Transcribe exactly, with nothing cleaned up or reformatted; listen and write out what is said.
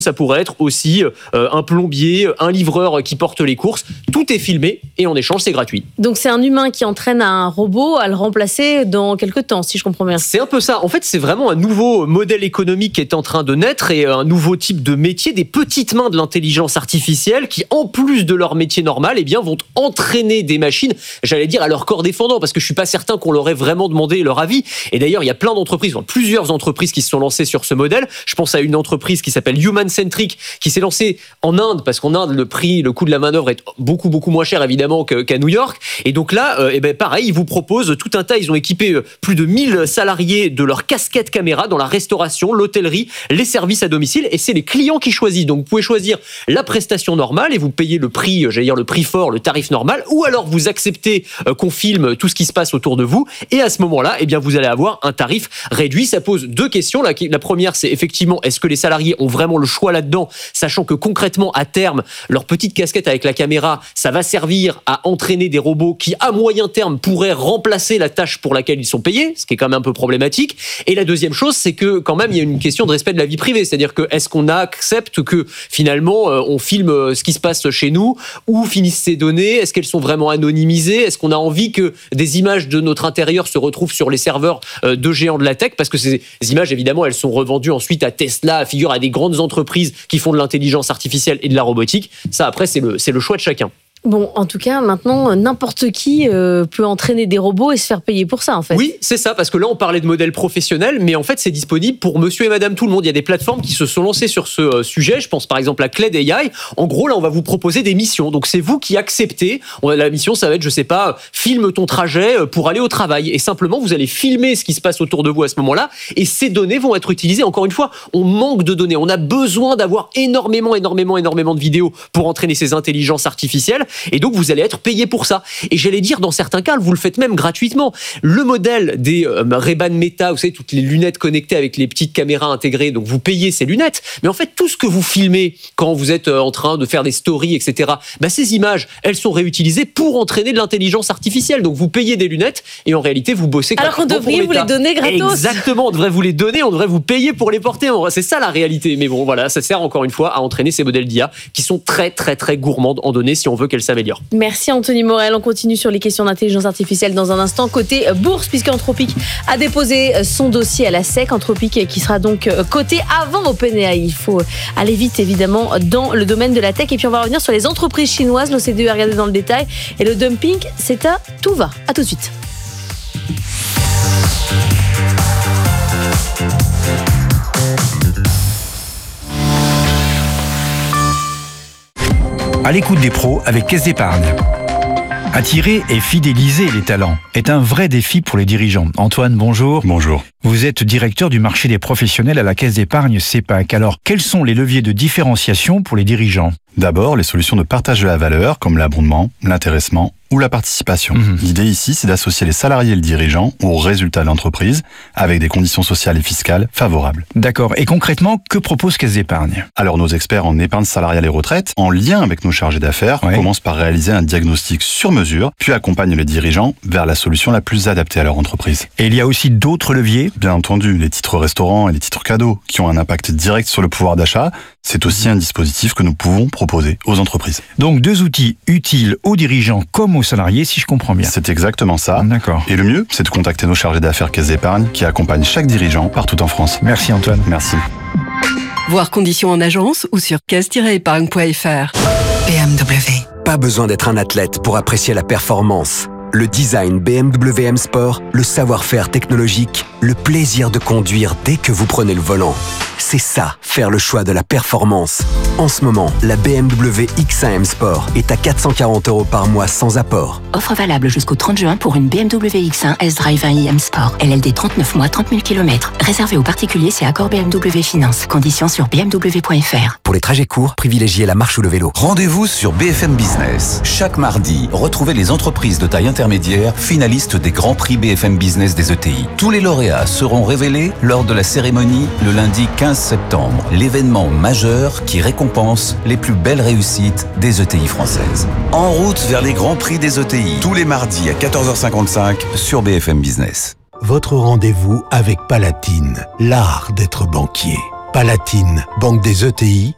Ça pourrait être aussi euh, un plombier, un livreur qui porte les courses. Tout est filmé et en échange, c'est gratuit. Donc c'est un humain qui entraîne un robot à le remplacer dans quelques temps, si je comprends bien. C'est un peu ça. En fait, c'est vraiment un nouveau modèle économique qui est en train de naître et un nouveau type de métier, des petites mains de l'intelligence artificielle qui, en plus de leur métier normal, eh bien, vont entraîner des machines, j'allais dire à leur corps défendant, parce que je suis pas certain qu'on leur ait vraiment demandé leur avis. Et d'ailleurs, il y a plein d'entreprises, enfin, plusieurs entreprises qui se sont lancées sur ce modèle. Je pense à une entreprise qui s'appelle Human Centric, qui s'est lancée en Inde, parce qu'en Inde, le prix, le coût de la main-d'œuvre est beaucoup, beaucoup moins cher, évidemment, qu'à New York. Et donc là, euh, eh ben, pareil, ils vous proposent tout un tas. Ils ont équipé euh, plus de mille salariés de leur casquette caméra dans la restauration, l'hôtellerie, les services à domicile. Et c'est les clients qui choisissent. Donc, vous pouvez choisir la prestation normale et vous payez le prix, j'allais dire le prix fort, le tarif normal. Ou alors, vous acceptez euh, qu'on filme tout ce qui se passe autour de vous. Et à ce moment-là, eh bien, vous allez avoir un tarif réduit. Ça pose deux questions. La, la première, c'est effectivement, est-ce que les salariés ont vraiment le choix là-dedans, sachant que concrètement, à terme, leur petite casquette avec la caméra, ça va servir à entraîner des robots qui, à moyen terme, pourraient remplacer la tâche pour laquelle ils sont payés, ce qui est quand même un peu problématique. Et la deuxième chose, c'est que quand même, il y a une question de respect de la vie privée. C'est-à-dire que est-ce qu'on accepte que finalement, on filme ce qui se passe chez nous, où finissent ces données? Est-ce qu'elles sont vraiment anonymisées? Est-ce qu'on a envie que des images de notre intérieur se retrouvent sur les serveurs de géants de la tech? Parce que ces images, évidemment, elles sont revendues ensuite à Tesla, à figure à des grandes entreprises qui font de l'intelligence artificielle et de la robotique. Ça, après, c'est le, c'est le choix de chacun. Bon, en tout cas, maintenant, n'importe qui euh, peut entraîner des robots et se faire payer pour ça, en fait. Oui, c'est ça, parce que là, on parlait de modèles professionnels, mais en fait, c'est disponible pour monsieur et madame tout le monde. Il y a des plateformes qui se sont lancées sur ce euh, sujet. Je pense par exemple à Cled A I. En gros, là, on va vous proposer des missions. Donc, c'est vous qui acceptez. On a, la mission, ça va être, je sais pas, filme ton trajet pour aller au travail. Et simplement, vous allez filmer ce qui se passe autour de vous à ce moment-là. Et ces données vont être utilisées. Encore une fois, on manque de données. On a besoin d'avoir énormément, énormément, énormément de vidéos pour entraîner ces intelligences artificielles. Et donc, vous allez être payé pour ça. Et j'allais dire, dans certains cas, vous le faites même gratuitement. Le modèle des euh, Ray-Ban Meta, vous savez, toutes les lunettes connectées avec les petites caméras intégrées, donc vous payez ces lunettes. Mais en fait, tout ce que vous filmez quand vous êtes en train de faire des stories, et cetera, bah, ces images, elles sont réutilisées pour entraîner de l'intelligence artificielle. Donc, vous payez des lunettes et en réalité, vous bossez gratuitement. Alors qu'on devrait vous les donner gratos. Exactement, on devrait vous les donner, on devrait vous payer pour les porter. C'est ça la réalité. Mais bon, voilà, ça sert encore une fois à entraîner ces modèles d'I A qui sont très, très, très gourmandes en données si on veut qu'elles s'améliorent. Merci Anthony Morel. On continue sur les questions d'intelligence artificielle dans un instant. Côté bourse, puisque Anthropic a déposé son dossier à la S E C. Anthropic qui sera donc coté avant OpenAI. Il faut aller vite évidemment dans le domaine de la tech. Et puis on va revenir sur les entreprises chinoises. L'O C D E a regardé dans le détail. Et le dumping, c'est à tout va. À tout de suite. À l'écoute des pros avec Caisse d'Épargne. Attirer et fidéliser les talents est un vrai défi pour les dirigeants. Antoine, bonjour. Bonjour. Vous êtes directeur du marché des professionnels à la Caisse d'Épargne CEPAC. Alors, quels sont les leviers de différenciation pour les dirigeants ? D'abord, les solutions de partage de la valeur, comme l'abondement, l'intéressement ou la participation. Mmh. L'idée ici, c'est d'associer les salariés et le dirigeant aux résultats de l'entreprise avec des conditions sociales et fiscales favorables. D'accord. Et concrètement, que propose Caisse d'Épargne ? Alors, nos experts en épargne salariale et retraite, en lien avec nos chargés d'affaires, ouais. commencent par réaliser un diagnostic sur mesure, puis accompagnent les dirigeants vers la solution la plus adaptée à leur entreprise. Et il y a aussi d'autres leviers ? Bien entendu, les titres restaurants et les titres cadeaux, qui ont un impact direct sur le pouvoir d'achat, c'est aussi un dispositif que nous pouvons proposer aux entreprises. Donc, deux outils utiles aux dirigeants comme aux salariés, si je comprends bien. C'est exactement ça. D'accord. Et le mieux, c'est de contacter nos chargés d'affaires Caisse d'Épargne qui accompagnent chaque dirigeant partout en France. Merci Antoine. Merci. Voir conditions en agence ou sur caisse tiret épargne point f r. B M W. Pas besoin d'être un athlète pour apprécier la performance. Le design B M W M Sport, le savoir-faire technologique, le plaisir de conduire dès que vous prenez le volant. C'est ça, faire le choix de la performance. En ce moment, la B M W X un M Sport est à quatre cent quarante euros par mois sans apport. Offre valable jusqu'au trente juin pour une B M W X un S-Drive un i M Sport. L L D trente-neuf mois, trente mille kilomètres. Réservé aux particuliers, c'est accord B M W Finance. Conditions sur b m w point f r. Pour les trajets courts, privilégiez la marche ou le vélo. Rendez-vous sur B F M Business. Chaque mardi, retrouvez les entreprises de taille intermédiaire finalistes des Grands Prix B F M Business des E T I. Tous les lauréats seront révélés lors de la cérémonie le lundi quinze septembre. L'événement majeur qui récompense les plus belles réussites des E T I françaises. En route vers les Grands Prix des E T I, tous les mardis à quatorze heures cinquante-cinq sur B F M Business. Votre rendez-vous avec Palatine, l'art d'être banquier. Palatine, banque des E T I,